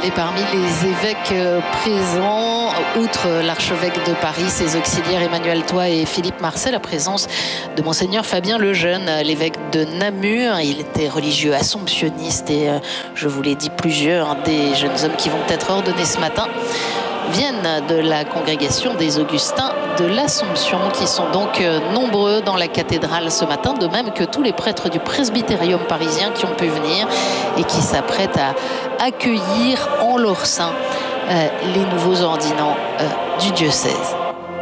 Et parmi les évêques présents, outre l'archevêque de Paris, ses auxiliaires Emmanuel Toit et Philippe Marcel, la présence de Monseigneur Fabien Lejeune, l'évêque de Namur. Il était religieux assomptionniste et je vous l'ai dit, plusieurs des jeunes hommes qui vont être ordonnés ce matin viennent de la congrégation des Augustins de l'Assomption, qui sont donc nombreux dans la cathédrale ce matin, de même que tous les prêtres du presbytérium parisien qui ont pu venir et qui s'apprêtent à accueillir en leur sein les nouveaux ordinants du diocèse.